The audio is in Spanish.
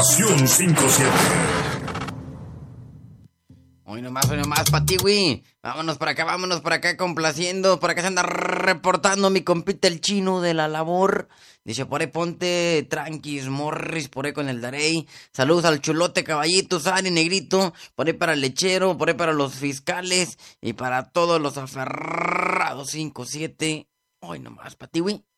Estación 57. Hoy nomás, pa' ti, güey. Vámonos para acá, complaciendo. Por acá se anda reportando mi compita el chino de la labor. Dice, por ahí ponte tranquis, morris, por ahí con el Darey. Saludos al chulote, caballito, Sari, negrito. Por ahí para el lechero, por ahí para los fiscales. Y para todos los aferrados 5-7. Hoy nomás, pa' ti, güey.